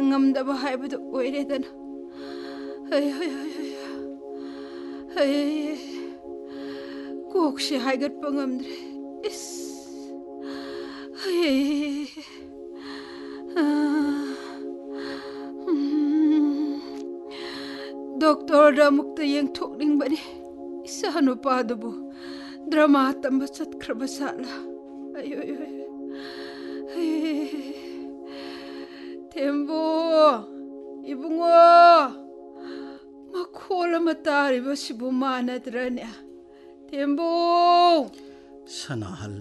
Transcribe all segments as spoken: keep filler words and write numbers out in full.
ngamdaba haibadu oiredana. Ay ay ay ay. Ay ay. Kokshi haigat pangamdre. Is. Ay ay. Doctor da mukta yeng thokning bani. Isa hanu padabu. Drama tamba satkraba sala. Ay ay ay. Tembo, ibungo, makola matari ba si bumana dranya. Tembo. Sanahal,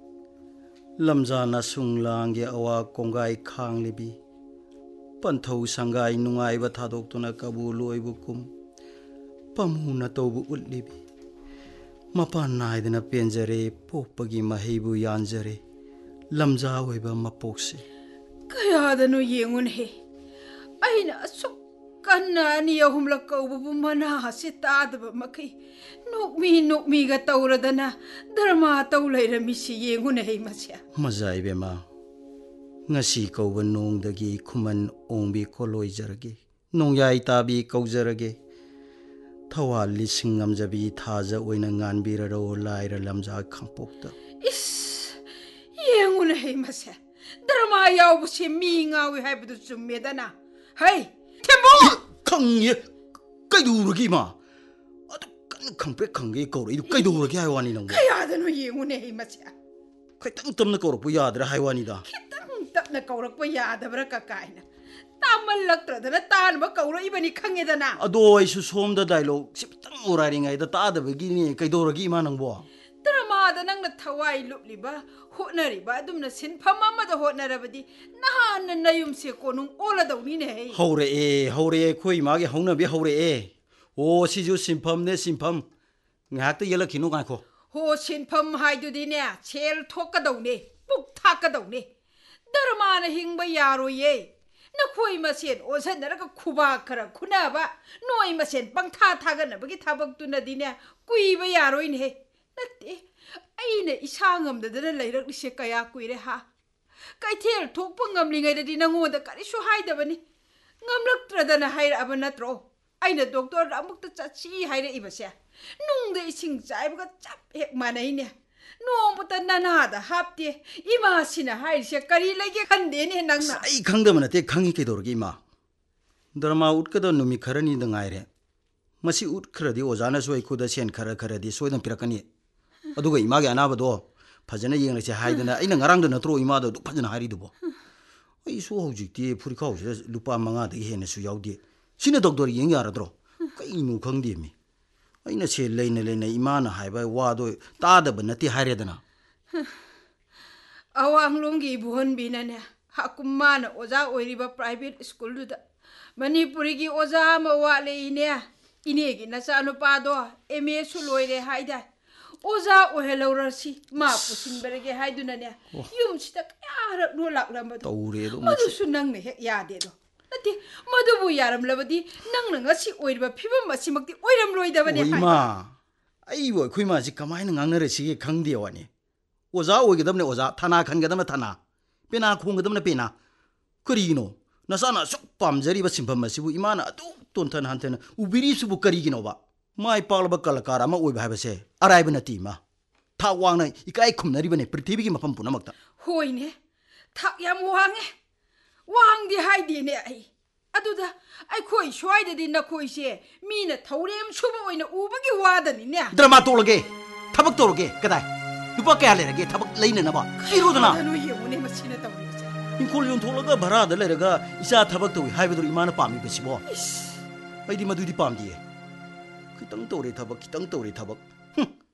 lamzana sunglang ya awa kongai khang libi. Panthau sangai nungai ba thadok tuna kabulu ibukum. Pamuna tobu utlibi. Mapan naidana penjare popagi mahibu yanjare. Lamza weba mapokse. Kaya dano yengun he. Ay na asuk kana niya humla kaubu mana si tadaba maki. Nukmi nukmi ga taura dana dharma taulay ramisi yengun he masya. Mazay bema. Ngasi kauba nong dagi kuman ongbi koloy jarage. Nong yay tabi kau jarage. Tawa lising ngamjabi thaja oina nganbira ro laira lamza kampokta. Is. Yengun he masya. Drama yaw busi mi ngawi hai budu sumedana. Hey, Tembo! Kang ye, kay duragi ma. Ado kan kangpe kangge kaura idu kay duragi haywani nang. Kaya dano yengun he masya. Kay tang tam na kaura po yadra haywani da. Kitang tap na kaura po yadra kakaina. Tamal laktra dana taan ba kaura ibani kange dana. Ado ay susom da dialogue siptang urari ngay da taada bagini kay duragi ma nang bo. Drama da nang na thawai lupliba hotnari ba dum na sin phama ma da hotnarabadi nahan na nayum se konung ola dawni ne hey hore e hore e khoi ma ge hongna bi hore e o si ju simpham ne simpham ngak ta yela khinu ga kho ho sin pham hai du di ne chel thok ka dawne puk tha ka dawne drama na hingba yaro ye na khoi ma sen o san na ka khuba khara khuna ba noi ma sen pang tha tha ga na ba gi thabak tu na di ne kui ba yaro in he nate aine isangam da dana lairak ni se kaya kuire ha kai thel thokpa ngamli ngai da di nango da kari su haida bani ngamlak tradana haira abana tro aina doctor amuk ta chachi haira ibasya nung de ising chai ba chap ek manai ne nong buta nana da hapte ima sina hair se kari lege khande ne nangna ai khangda mana te khangi ke dorgi ma dharma utka da numi kharani da ngai re masi ut khradi ojana soi khuda sen khara kharadi soidam pirakani aduga image anabado fajana yengna se haidana aina ngarang da natro ima da fajana hari dubo ai so hojikti phurikhaw se lupa manga da hena su yaudi sina doctor yeng yara dro kai nu khangdi mi aina se leina leina imana haiba wa do ta da banati haredana awang longi buhon binane hakumana oja oiriba private school du da manipuri gi oja ma wa le ine ine gi na sa no pa do ma su loire haida oja o helorasi ma pusin berge haiduna ne yum sita kara no lak ram do tawre do madu sunang ne ya de do nati madu bu yaram labadi nang nang asi oiriba phibam asi makti oiram loida bane hai ma ai bo khuima ji kamai na ngang na re si khangdi wani oja oi gedam ne oja thana khan gedam na thana pena khung gedam na pena kari no nasana sok pam jari ba simpam asi bu imana adu ton than han than ubiri su bu kari gi no ba mai palba kalakara ma oi bha ba se arai ba nati ma tha wang na ikai khumnari bane prithvi gi mafam puna makta hoi ne thak yam wange wang di hai di ne ai aduda ai khoi swai de din na khoi se mi na thorem suba oina uba gi wada ni ne drama to lage thabak to lage kadai lupa kya le rage thabak leina na ba kiru dana anu yemu ne masina tawri se inkol yon tholaga bhara da le raga isa thabak to hai bedur imana pami be sibo ai di madudi pam di kitang to re thabak kitang to re thabak